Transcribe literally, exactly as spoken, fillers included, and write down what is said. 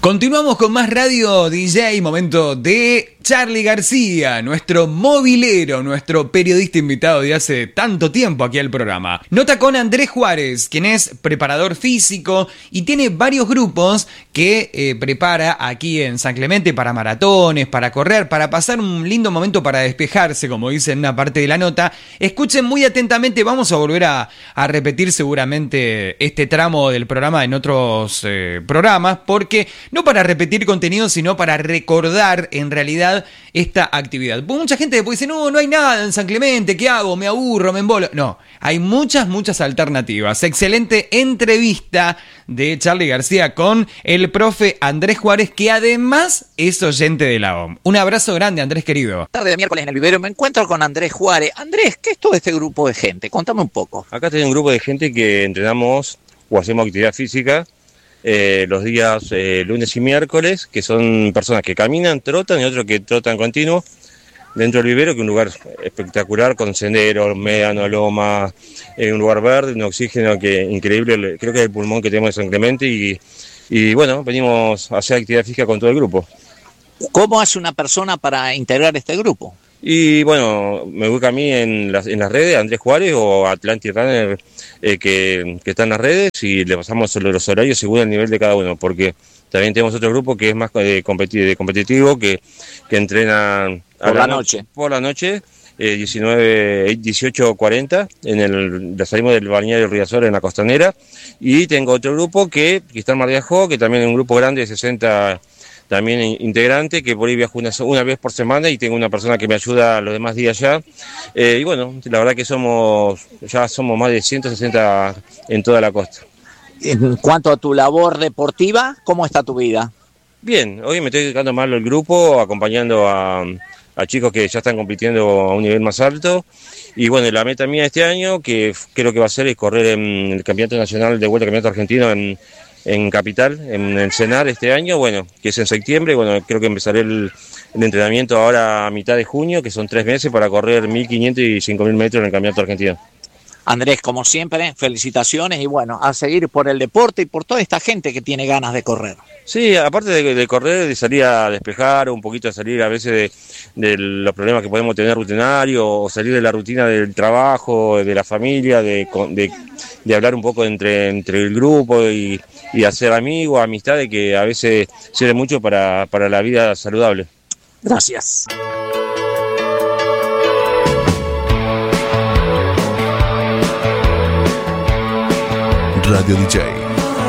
Continuamos con más Radio D J, momento de Charly García, nuestro movilero, nuestro periodista invitado de hace tanto tiempo aquí al programa. Nota con Andrés Juárez, quien es preparador físico y tiene varios grupos que eh, prepara aquí en San Clemente para maratones, para correr, para pasar un lindo momento para despejarse, como dice en una parte de la nota. Escuchen muy atentamente, vamos a volver a, a repetir seguramente este tramo del programa en otros eh, programas, porque no para repetir contenido, sino para recordar en realidad esta actividad. Porque mucha gente después dice, no, no hay nada en San Clemente, ¿qué hago? Me aburro, me embolo. No, hay muchas, muchas alternativas. Excelente entrevista de Charly García con el profe Andrés Juárez, que además es oyente de la O M. Un abrazo grande, Andrés querido. Tarde de miércoles en el vivero me encuentro con Andrés Juárez. Andrés, ¿qué es todo este grupo de gente? Contame un poco. Acá tenemos un grupo de gente que entrenamos o hacemos actividad física Eh, los días eh, lunes y miércoles, que son personas que caminan, trotan y otros que trotan continuo dentro del vivero, que es un lugar espectacular con senderos, médanos, lomas, eh, un lugar verde, un oxígeno que increíble, creo que es el pulmón que tenemos en San Clemente y, y bueno, venimos a hacer actividad física con todo el grupo. ¿Cómo hace una persona para integrar este grupo? Y bueno, me busca a mí en las, en las redes, Andrés Juárez o Atlantic Runner, eh, que, que está en las redes, y le pasamos los horarios según el nivel de cada uno, porque también tenemos otro grupo que es más eh, competi- competitivo, que, que entrenan por la, la noche. noche. Por la noche, eh, diecinueve, dieciocho cuarenta, en el, salimos del balneario Riazor en la Costanera, y tengo otro grupo que, que está en Mar de Ajó, que también es un grupo grande de sesenta también integrante, que por ahí viajo una, una vez por semana y tengo una persona que me ayuda los demás días ya. Eh, y bueno, la verdad que somos ya somos más de ciento sesenta en toda la costa. En cuanto a tu labor deportiva, ¿cómo está tu vida? Bien, hoy me estoy dedicando más al grupo, acompañando a, a chicos que ya están compitiendo a un nivel más alto. Y bueno, la meta mía este año, que creo que va a ser, es correr en el Campeonato Nacional de Vuelta al Campeonato Argentino en en Capital, en el Senar este año, bueno, que es en septiembre. Bueno, creo que empezaré el, el entrenamiento ahora a mitad de junio, que son tres meses para correr mil quinientos y cinco mil metros en el Campeonato Argentino. Andrés, como siempre, felicitaciones y bueno, a seguir por el deporte y por toda esta gente que tiene ganas de correr. Sí, aparte de, de correr, de salir a despejar, un poquito a salir a veces de, de los problemas que podemos tener rutinarios, o salir de la rutina del trabajo, de la familia, de, de, de hablar un poco entre, entre el grupo y, y hacer amigos, amistades que a veces sirven mucho para, para la vida saludable. Gracias. Radio D J.